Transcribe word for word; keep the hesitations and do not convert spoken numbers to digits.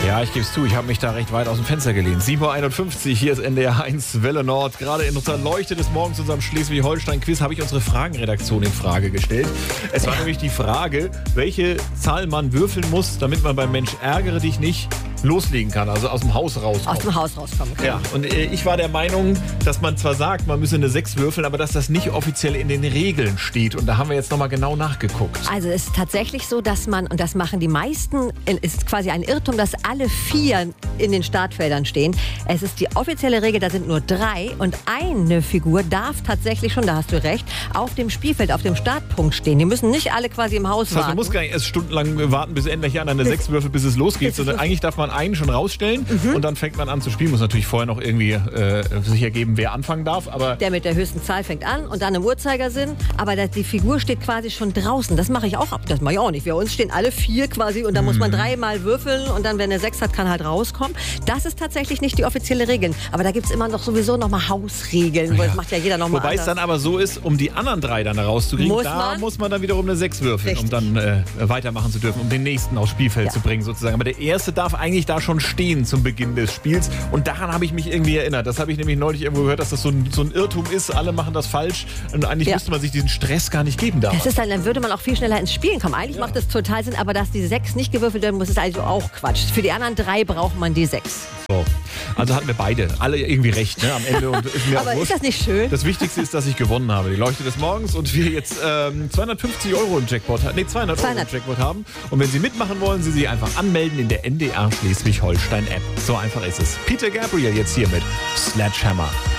Ja, ich gebe es zu, ich habe mich da recht weit aus dem Fenster gelehnt. sieben Uhr einundfünfzig, hier ist N D R eins Welle Nord. Gerade in unserer Leuchte des Morgens, unserem Schleswig-Holstein-Quiz, habe ich unsere Fragenredaktion in Frage gestellt. Es war nämlich die Frage, welche Zahl man würfeln muss, damit man beim Mensch ärgere dich nicht loslegen kann, also aus dem Haus rauskommen. Aus dem Haus rauskommen kann. Ja, und äh, ich war der Meinung, dass man zwar sagt, man müsse eine sechs würfeln, aber dass das nicht offiziell in den Regeln steht. Und da haben wir jetzt nochmal genau nachgeguckt. Also es ist tatsächlich so, dass man, und das machen die meisten, ist quasi ein Irrtum, dass alle vier in den Startfeldern stehen. Es ist die offizielle Regel, da sind nur drei und eine Figur darf tatsächlich schon, da hast du recht, auf dem Spielfeld, auf dem Startpunkt stehen. Die müssen nicht alle quasi im Haus das heißt, warten. Man muss gar nicht erst stundenlang warten, bis endlich einer eine sechs würfelt, bis es losgeht, sondern eigentlich darf man einen schon rausstellen mhm. und dann fängt man an zu spielen. Muss natürlich vorher noch irgendwie äh, sich ergeben, wer anfangen darf. Aber der mit der höchsten Zahl fängt an und dann im Uhrzeigersinn. Aber das, die Figur steht quasi schon draußen. Das mache ich auch ab. Das mache ich auch nicht. Wir uns stehen alle vier quasi und dann mhm. muss man dreimal würfeln und dann, wenn er sechs hat, kann halt rauskommen. Das ist tatsächlich nicht die offizielle Regel. Aber da gibt es immer noch sowieso noch mal Hausregeln. Ja. Das macht ja jeder noch mal Wobei anders. Es dann aber so ist, um die anderen drei dann rauszukriegen, muss da man? muss man dann wiederum eine sechs würfeln, Richtig. um dann äh, weitermachen zu dürfen, um den nächsten aufs Spielfeld ja. zu bringen sozusagen. Aber der erste darf eigentlich da schon stehen zum Beginn des Spiels. Und daran habe ich mich irgendwie erinnert. Das habe ich nämlich neulich irgendwo gehört, dass das so ein, so ein Irrtum ist. Alle machen das falsch. Und eigentlich ja. müsste man sich diesen Stress gar nicht geben darf. Das ist dann, dann würde man auch viel schneller ins Spielen kommen. Eigentlich ja. macht das total Sinn, aber dass die sechs nicht gewürfelt werden muss, ist also auch Quatsch. Für die anderen drei braucht man die sechs. So. Also hatten wir beide alle irgendwie recht, ne, am Ende. Und ist mir aber auch ist das nicht schön? Das Wichtigste ist, dass ich gewonnen habe. Die Leuchte des Morgens und wir jetzt ähm, zweihundertfünfzig Euro im Jackpot haben. Nee, zweihundert, zweihundert Euro im Jackpot haben. Und wenn Sie mitmachen wollen, Sie sich einfach anmelden in der N D R Schleswig-Holstein App. So einfach ist es. Peter Gabriel jetzt hier mit Sledgehammer.